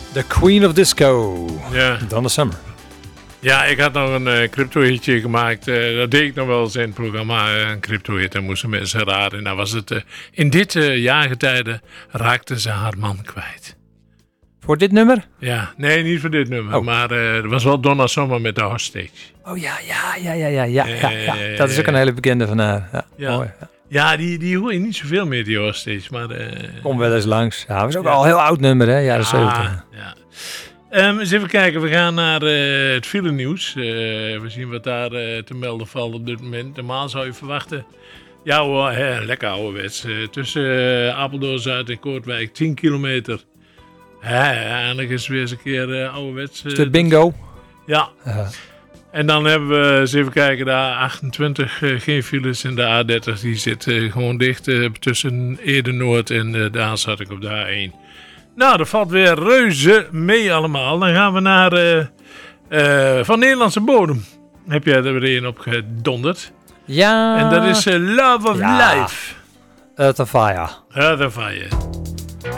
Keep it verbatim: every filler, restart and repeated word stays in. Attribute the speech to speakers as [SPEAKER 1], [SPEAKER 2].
[SPEAKER 1] The Queen of Disco.
[SPEAKER 2] Ja.
[SPEAKER 1] Donna Summer.
[SPEAKER 2] Ja, ik had nog een uh, crypto-hitje gemaakt. Uh, dat deed ik nog wel eens in het programma. Uh, een crypto-hit, dan moesten mensen raden. En dan was het... Uh, in dit uh, jaargetijde raakte ze haar man kwijt.
[SPEAKER 1] Voor dit nummer?
[SPEAKER 2] Ja, nee, niet voor dit nummer.
[SPEAKER 1] Oh.
[SPEAKER 2] Maar uh, het was wel Donna Summer met de hostage.
[SPEAKER 1] Oh ja, ja, ja, ja, ja, ja, ja, ja.
[SPEAKER 2] Uh,
[SPEAKER 1] Dat is ook een hele bekende van haar. Ja,
[SPEAKER 2] ja.
[SPEAKER 1] mooi. Ja.
[SPEAKER 2] Ja, die, die hoor je niet zoveel meer, die hostage. Maar, uh,
[SPEAKER 1] Kom wel eens langs. Ja, dat is ook
[SPEAKER 2] ja.
[SPEAKER 1] al een heel oud nummer, hè? Jaren zeventig.
[SPEAKER 2] Ja. Um, eens even kijken, we gaan naar uh, het file nieuws. Uh, we zien wat daar uh, te melden valt op dit moment. Normaal zou je verwachten, ja hoor, hè, lekker ouderwets. Uh, tussen uh, Apeldoorn, Zuid en Koortwijk, tien kilometer. Hè, eindelijk is weer eens een keer uh, ouderwets. Uh,
[SPEAKER 1] is de bingo?
[SPEAKER 2] Ja.
[SPEAKER 1] Uh.
[SPEAKER 2] En dan hebben we, eens even kijken, de A achtentwintig, uh, geen files. En de A dertig, die zit uh, gewoon dicht uh, tussen Ede-Noord en uh, daar zat ik op de A één. Nou, dat valt weer reuze mee allemaal. Dan gaan we naar uh, uh, Van Nederlandse Bodem. Heb jij er weer een op gedonderd?
[SPEAKER 1] Ja.
[SPEAKER 2] En dat is uh, Love of
[SPEAKER 1] ja.
[SPEAKER 2] Life.
[SPEAKER 1] Earth of Fire.
[SPEAKER 2] Earth of Fire.